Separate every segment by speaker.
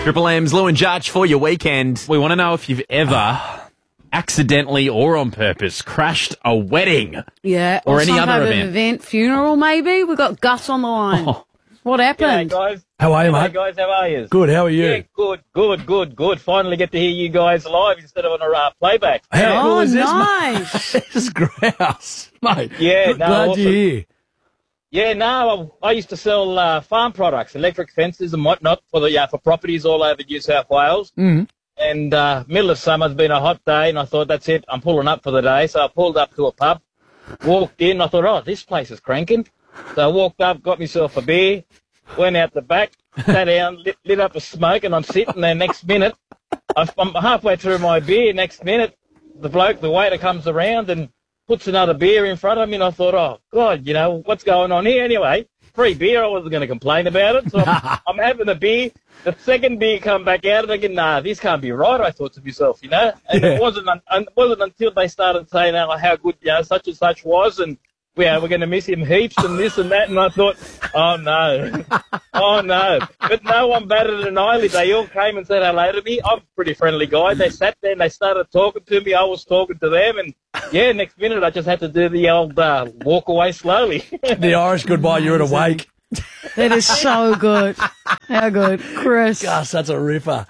Speaker 1: Triple M's Lou and Judge for your weekend. We want to know if you've ever accidentally or on purpose crashed a wedding.
Speaker 2: Yeah.
Speaker 1: Or
Speaker 2: Or
Speaker 1: any
Speaker 2: some
Speaker 1: other
Speaker 2: kind of
Speaker 1: event.
Speaker 2: Funeral, maybe. We've got Gus on the line.
Speaker 1: Oh.
Speaker 2: What
Speaker 3: G'day,
Speaker 2: happened?
Speaker 3: guys.
Speaker 4: How are you,
Speaker 3: G'day,
Speaker 4: mate?
Speaker 3: guys. How are you?
Speaker 4: Good, how are you?
Speaker 3: Yeah, good. Finally get to hear you guys live instead of on a playback.
Speaker 4: How cool
Speaker 2: Oh,
Speaker 4: is this,
Speaker 2: nice.
Speaker 4: mate? This is grouse, mate.
Speaker 3: Yeah,
Speaker 4: Good,
Speaker 3: no,
Speaker 4: glad
Speaker 3: awesome.
Speaker 4: you're here.
Speaker 3: Yeah, no, I used to sell farm products, electric fences and whatnot for properties all over New South Wales.
Speaker 4: Mhm.
Speaker 3: And middle of summer's been a hot day, and I thought, that's it, I'm pulling up for the day. So I pulled up to a pub, walked in, I thought, oh, this place is cranking. So I walked up, got myself a beer, went out the back, sat down, lit up a smoke, and I'm sitting there. Next minute, I'm halfway through my beer. Next minute, the waiter comes around and puts another beer in front of me, and I thought, oh, God, what's going on here? Anyway, free beer, I wasn't going to complain about it. So I'm having a beer. The second beer come back out, and I go, nah, this can't be right, I thought to myself, And it wasn't until they started saying how good, such and such was, and we're going to miss him heaps and this and that, and I thought, oh, no. Oh, no. But no one batted an eyelid. They all came and said hello to me. I'm a pretty friendly guy. They sat there and they started talking to me. I was talking to them, and, next minute I just had to do the old walk away slowly.
Speaker 4: The Irish goodbye, you're at a wake.
Speaker 2: That is so good. How good. Chris.
Speaker 4: Gus, that's a ripper.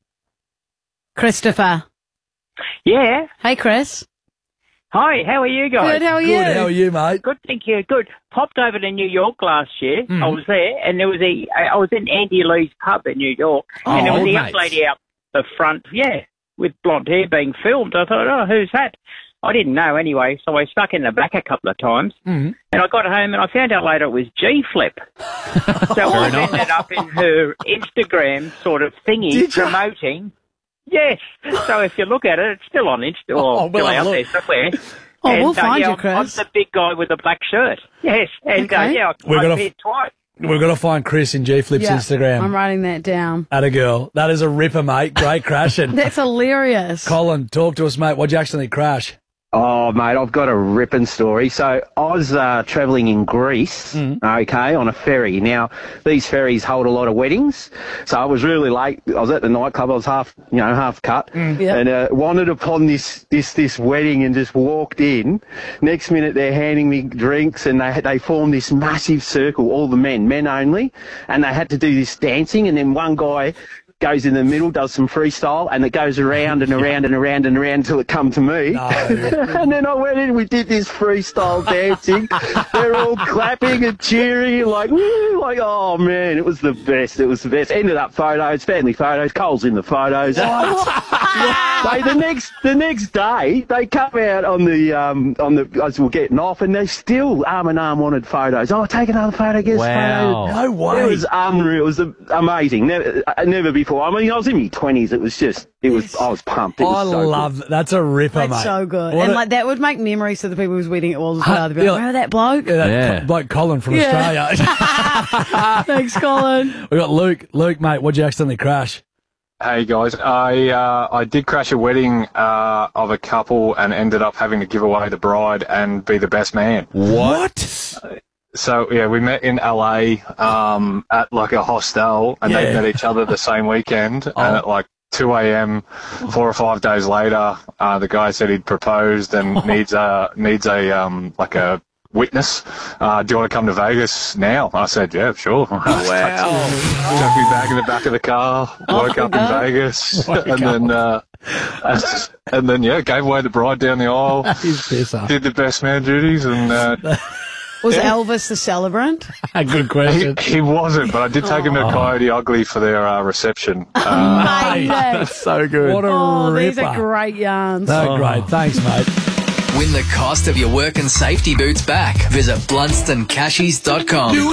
Speaker 2: Christopher.
Speaker 5: Yeah.
Speaker 2: Hey, Chris.
Speaker 5: Hi, how are you guys?
Speaker 2: Good, how are you?
Speaker 4: Good, how are you, mate?
Speaker 5: Good, thank you. Good. Popped over to New York last year.
Speaker 4: Mm.
Speaker 5: I was there, and there was I was in Andy Lee's pub in New York, and there was a young
Speaker 1: mates.
Speaker 5: lady out the front, with blonde hair being filmed. I thought, oh, who's that? I didn't know anyway, so I stuck in the back a couple of times, and I got home and I found out later it was G-Flip. So I ended up in her Instagram sort of thingy
Speaker 4: Did you?
Speaker 5: promoting. Yes. So if you look at it, it's still on Insta, or
Speaker 4: well,
Speaker 5: still out
Speaker 4: look.
Speaker 5: there somewhere.
Speaker 2: Oh,
Speaker 5: And,
Speaker 2: we'll find you,
Speaker 5: I'm
Speaker 2: Chris.
Speaker 5: the big guy with the black shirt. Yes. And,
Speaker 2: Okay.
Speaker 5: I
Speaker 4: We're gonna
Speaker 5: appeared twice.
Speaker 4: We've got to find Chris in G-Flip's
Speaker 2: Yeah,
Speaker 4: Instagram.
Speaker 2: I'm writing that down.
Speaker 4: Atta girl. That is a ripper, mate. Great crashing.
Speaker 2: That's hilarious.
Speaker 4: Colin, talk to us, mate. What'd you accidentally crash?
Speaker 6: Oh, mate, I've got a ripping story. So I was travelling in Greece, okay, on a ferry. Now, these ferries hold a lot of weddings, so I was really late. I was at the nightclub. I was half cut,
Speaker 2: Yep.
Speaker 6: and wandered upon this wedding and just walked in. Next minute, they're handing me drinks, and they formed this massive circle, all the men only, and they had to do this dancing, and then one guy goes in the middle, does some freestyle, and it goes around and around and around and around until it come to me.
Speaker 4: No.
Speaker 6: And then I went in and we did this freestyle dancing. They're all clapping and cheering, like, woo, like, oh, man, it was the best. It was the best. Ended up photos, family photos, Cole's in the photos. Mate, the next day, they come out on the as we're getting off, and they still arm in arm wanted photos. Oh, take another photo, get us
Speaker 1: Wow.
Speaker 6: photos.
Speaker 4: No way.
Speaker 6: It was unreal. It was amazing. Never before. I mean, I was in my 20s. I was pumped. It was
Speaker 4: I
Speaker 6: so
Speaker 4: love that. That's a ripper,
Speaker 2: That's
Speaker 4: mate.
Speaker 2: so good.
Speaker 4: What
Speaker 2: And
Speaker 4: a-
Speaker 2: that would make memories to the people whose wedding it was as well. They'd be like,
Speaker 4: Yeah.
Speaker 2: remember that bloke?
Speaker 4: Yeah, that
Speaker 1: Yeah.
Speaker 4: bloke Colin from
Speaker 2: Yeah.
Speaker 4: Australia.
Speaker 2: Thanks, Colin.
Speaker 4: We got Luke. Luke, mate, what'd you accidentally crash?
Speaker 7: Hey guys, I did crash a wedding of a couple and ended up having to give away the bride and be the best man.
Speaker 4: What?
Speaker 7: So yeah, we met in LA at like a hostel, and they met each other the same weekend. And at like 2 a.m., 4 or 5 days later, the guy said he'd proposed and needs a like a witness. Do you want to come to Vegas now? I said, yeah, sure. Wow. Chucked me back in the back of the car, woke up in Vegas, and then gave away the bride down the aisle,
Speaker 4: He's pisser.
Speaker 7: did the best man duties, and
Speaker 2: Was Elvis the celebrant?
Speaker 4: Good question.
Speaker 7: he wasn't, but I did take him to Coyote Ugly for their reception.
Speaker 2: Mate,
Speaker 1: That's so good.
Speaker 4: What a
Speaker 2: oh,
Speaker 4: ripper.
Speaker 2: these are great yarns.
Speaker 4: No, great. Thanks, mate.
Speaker 8: Win the cost of your work and safety boots back. Visit BlunstonCashies.com.